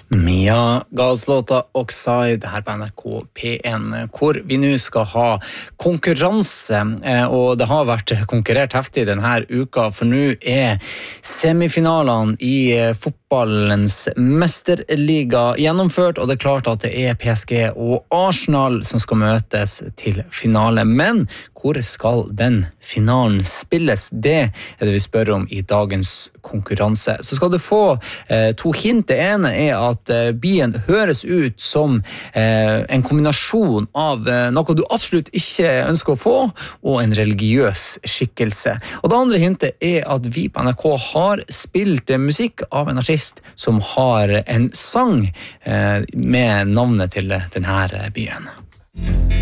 Mia Gaslåta Oxide her på NRK P1, hvor vi nå skal ha konkurranse, og det har vært konkurrert heftig denne uka, for nå semifinalene i fotballens mesterliga gjennomført, og det klart at det PSG og Arsenal som skal møtes til finale. Men hvor skal den finalen spilles? Det det vi spør om i dagens konkurranse. Så skal du få to hint. Det ene at byen høres ut som en kombinasjon av noe du absolutt ikke ønsker å få, og en religiøs skikkelse. Og det andre hintet at vi på NRK har spilt musikk av en artist som har en sang med navnet til denne byen.